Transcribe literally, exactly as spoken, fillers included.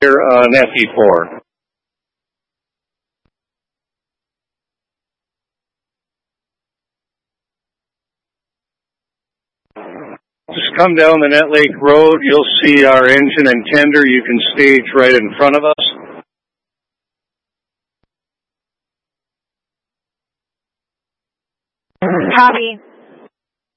here on F E four. Just come down the Net Lake Road. You'll see our engine and tender. You can stage right in front of us. Copy.